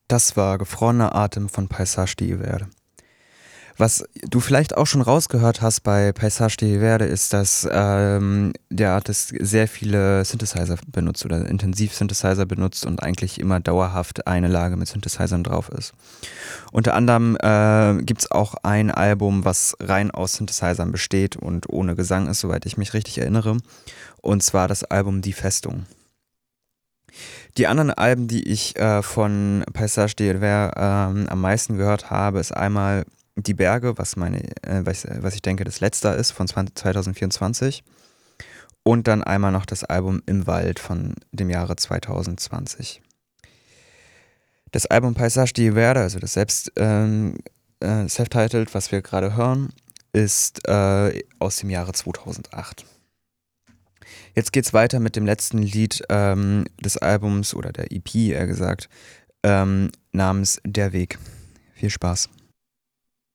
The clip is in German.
Das war Gefrorener Atem von Paysage de Verde. Was du vielleicht auch schon rausgehört hast bei Paysage de Verde ist, dass der Artist sehr viele Synthesizer benutzt oder intensiv Synthesizer benutzt und eigentlich immer dauerhaft eine Lage mit Synthesizern drauf ist. Unter anderem gibt es auch ein Album, was rein aus Synthesizern besteht und ohne Gesang ist, soweit ich mich richtig erinnere. Und zwar das Album Die Festung. Die anderen Alben, die ich von Paysage de Ver am meisten gehört habe, ist einmal Die Berge, was ich denke das letzte ist von 2024. Und dann einmal noch das Album Im Wald von dem Jahre 2020. Das Album Paysage de Verde, also das Self-Titled, was wir gerade hören, ist aus dem Jahre 2008. Jetzt geht's weiter mit dem letzten Lied des Albums oder der EP, eher gesagt, namens Der Weg. Viel Spaß.